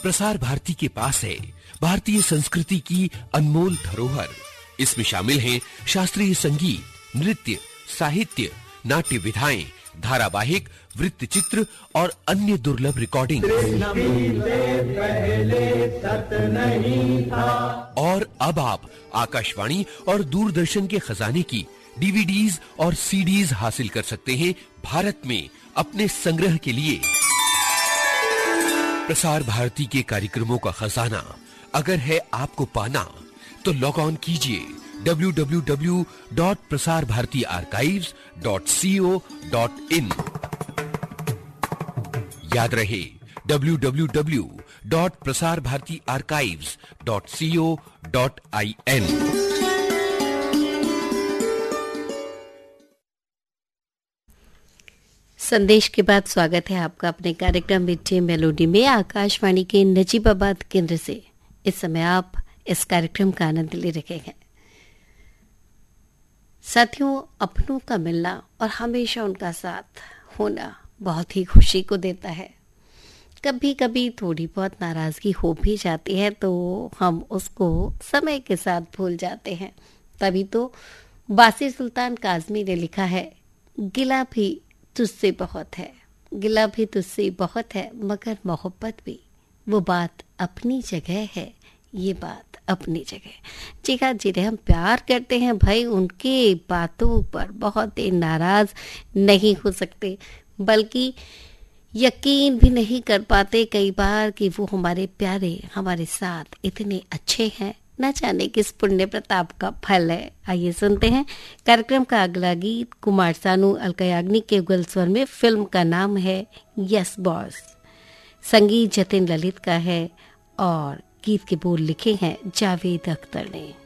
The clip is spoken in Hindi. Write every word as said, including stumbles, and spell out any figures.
प्रसार भारती के पास है भारतीय संस्कृति की अनमोल धरोहर। इसमें शामिल हैं शास्त्रीय संगीत, नृत्य, साहित्य, नाट्य विधाएं, धारावाहिक, वृत्तचित्र और अन्य दुर्लभ रिकॉर्डिंग। और अब आप आकाशवाणी और दूरदर्शन के खजाने की डीवीडीज और सीडीज हासिल कर सकते हैं भारत में अपने संग्रह के लिए। प्रसार भारती के कार्यक्रमों का खजाना अगर है आपको पाना, तो लॉग ऑन कीजिए W W W dot Prasar Bharati archives dot C O dot in. याद रहे W W W dot Prasar Bharati archives dot C O dot I N. संदेश के बाद स्वागत है आपका अपने कार्यक्रम मीठे मेलोडी में आकाशवाणी के नजीबाबाद केंद्र से। इस समय आप इस कार्यक्रम का आनंद ले रहे हैं। साथियों, अपनों का मिलना और हमेशा उनका साथ होना बहुत ही खुशी को देता है। कभी कभी थोड़ी बहुत नाराजगी हो भी जाती है तो हम उसको समय के साथ भूल जाते हैं। तभी तो बासी सुल्तान काज़मी ने लिखा है, गिला भी तुझसे बहुत है, गिला भी तुझसे बहुत है, मगर मोहब्बत भी वो बात अपनी जगह है, ये बात अपनी जगह। जी हाँ, जिन्हें हम प्यार करते हैं भाई, उनके बातों पर बहुत ही नाराज नहीं हो सकते, बल्कि यकीन भी नहीं कर पाते कई बार कि वो हमारे प्यारे हमारे साथ इतने अच्छे हैं। न जाने किस पुण्य प्रताप का फल है। आइए सुनते हैं कार्यक्रम का अगला गीत। कुमार सानू अलका याग्निक के युगल स्वर में। फिल्म का नाम है यस बॉस। संगीत जतिन ललित का है और गीत के बोल लिखे हैं जावेद अख्तर ने।